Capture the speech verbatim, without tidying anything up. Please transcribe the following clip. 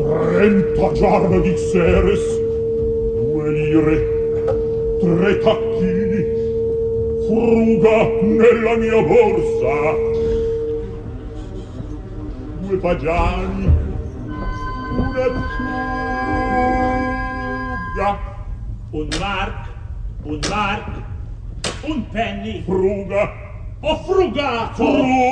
trenta giarre di xeres, due lire, tre tacchini, fruga nella mia borsa, due pagiani, una fruga, un mark, un mark, un penny, fruga, ho frugato! fruga.